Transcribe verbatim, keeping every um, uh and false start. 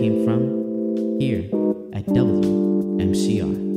came from here at W M C R.